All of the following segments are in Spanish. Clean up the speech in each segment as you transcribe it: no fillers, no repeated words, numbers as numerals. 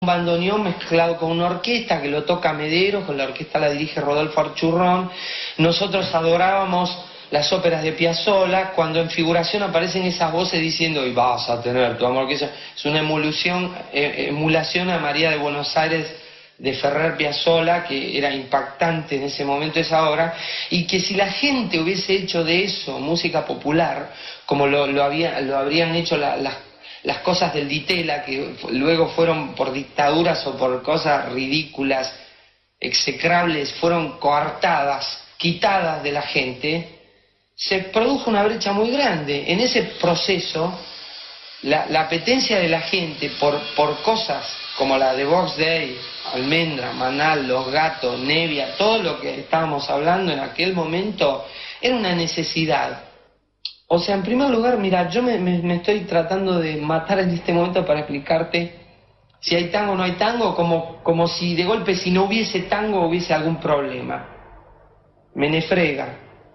bandoneón mezclado con una orquesta que lo toca Medero, con la orquesta la dirige Rodolfo Archurrón. Nosotros adorábamos las óperas de Piazzolla, cuando en figuración aparecen esas voces diciendo y vas a tener tu amor, que es una emulación a María de Buenos Aires de Ferrer Piazzolla, que era impactante en ese momento esa obra, y que si la gente hubiese hecho de eso música popular, como lo habrían hecho las cosas del Ditela, que luego fueron por dictaduras o por cosas ridículas, execrables, fueron coartadas, quitadas de la gente, se produjo una brecha muy grande. En ese proceso, la apetencia de la gente por cosas como la de Box Day, Almendra, Manal, Los Gatos, Nevia, todo lo que estábamos hablando en aquel momento, era una necesidad. O sea, en primer lugar, mira, yo me estoy tratando de matar en este momento para explicarte si hay tango o no hay tango, como si de golpe si no hubiese tango hubiese algún problema. Menefrega.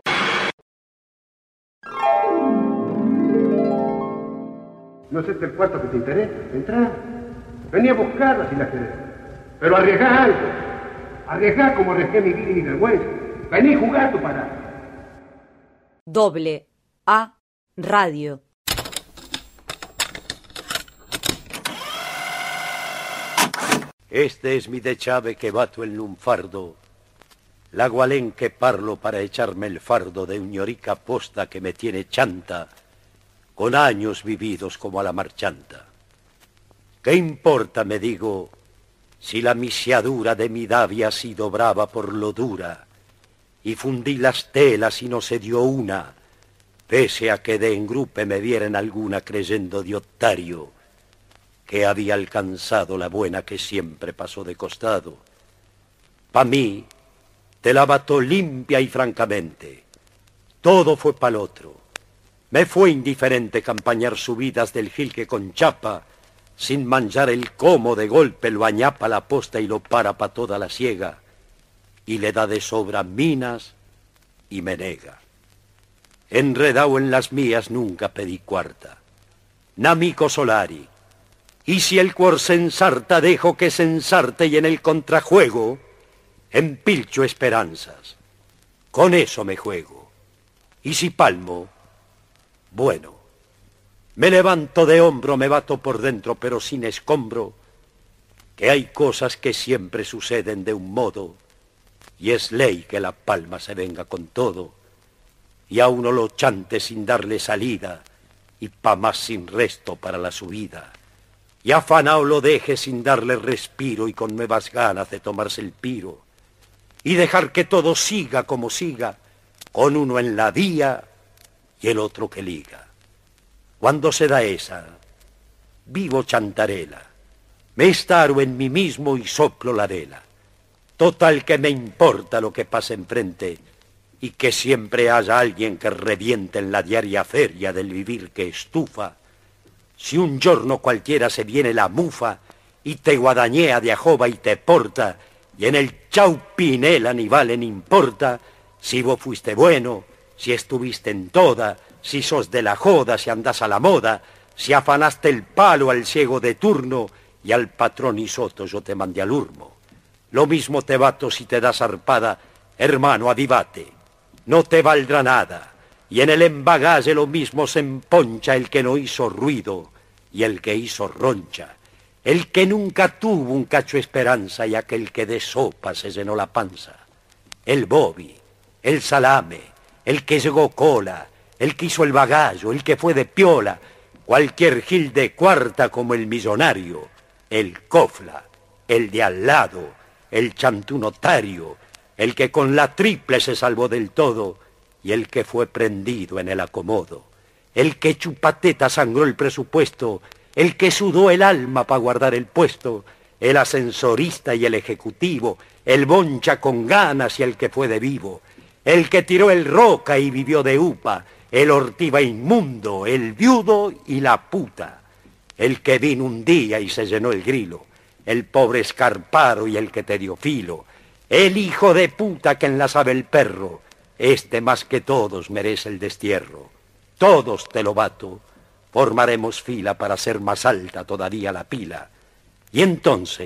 ¿No es este el cuarto que te interesa? Entrá. Vení a buscarla si la querés. Pero arriesgá algo. Arriesgá como arriesgué mi vida y mi vergüenza. Vení, jugá tu parada. A Radio. Este es mi dechave que bato el lunfardo, la gualén que parlo para echarme el fardo de uñorica posta que me tiene chanta, con años vividos como a la marchanta. ¿Qué importa, me digo, si la misiadura de mi davia ha sido brava por lo dura, y fundí las telas y no se dio una, pese a que de engrupe me vieran alguna creyendo de otario, que había alcanzado la buena que siempre pasó de costado. Pa' mí, te la bató limpia y francamente. Todo fue pa'l otro. Me fue indiferente campañar subidas del gil que con chapa, sin manchar el como de golpe lo añapa la posta y lo para pa' toda la siega, y le da de sobra minas y me nega. Enredado en las mías nunca pedí cuarta. Namico Solari. Y si el cuor se ensarta, dejo que se ensarte y en el contrajuego empilcho esperanzas. Con eso me juego. Y si palmo, bueno. Me levanto de hombro, me bato por dentro, pero sin escombro, que hay cosas que siempre suceden de un modo, y es ley que la palma se venga con todo, y a uno lo chante sin darle salida, y pa' más sin resto para la subida, y afanao lo deje sin darle respiro y con nuevas ganas de tomarse el piro, y dejar que todo siga como siga, con uno en la vía y el otro que liga. Cuando se da esa, vivo chantarela, me estaro en mí mismo y soplo la vela. Total que me importa lo que pase enfrente, y que siempre haya alguien que reviente en la diaria feria del vivir que estufa. Si un giorno cualquiera se viene la mufa y te guadañea de ajoba y te porta, y en el chaupinela ni vale ni importa, si vos fuiste bueno, si estuviste en toda, si sos de la joda, si andás a la moda, si afanaste el palo al ciego de turno y al patrón y soto yo te mandé al urmo. Lo mismo te bato si te das arpada, hermano, avivate. No te valdrá nada, y en el embagalle lo mismo se emponcha el que no hizo ruido y el que hizo roncha, el que nunca tuvo un cacho esperanza y aquel que de sopa se llenó la panza, el bobi, el salame, el que llegó cola, el que hizo el bagallo, el que fue de piola, cualquier gil de cuarta como el millonario, el cofla, el de al lado, el chantunotario, el que con la triple se salvó del todo y el que fue prendido en el acomodo, el que chupateta sangró el presupuesto, el que sudó el alma para guardar el puesto, el ascensorista y el ejecutivo, el boncha con ganas y el que fue de vivo, el que tiró el roca y vivió de upa, el ortiva inmundo, el viudo y la puta, el que vino un día y se llenó el grilo, el pobre escarparo y el que te dio filo, el hijo de puta que enlazaba el perro, este más que todos merece el destierro. Todos te lo bato, formaremos fila para hacer más alta todavía la pila. Y entonces,